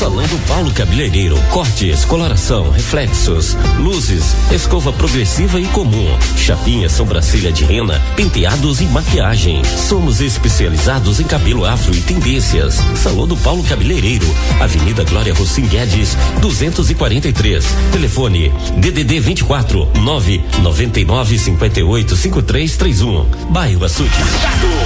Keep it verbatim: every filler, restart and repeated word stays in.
Salão do Paulo Cabeleireiro, cortes, coloração, reflexos, luzes, escova progressiva e comum, chapinha, sobrancelha de rena, penteados e maquiagem. Somos especializados em cabelo afro e tendências. Salão do Paulo Cabeleireiro, Avenida Glória Rossim Guedes, duzentos e quarenta e três. Telefone D D D vinte e quatro, nove nove nove, cinquenta e oito, cinquenta e três trinta e um. Bairro Açude.